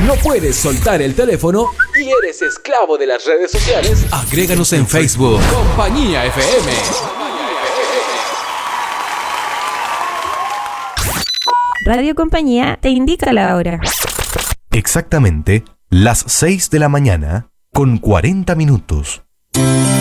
¿No puedes soltar el teléfono y eres esclavo de las redes sociales? Agréganos en Facebook. Compañía FM. Radio Compañía te indica la hora. Exactamente las 6 de la mañana con 40 minutos.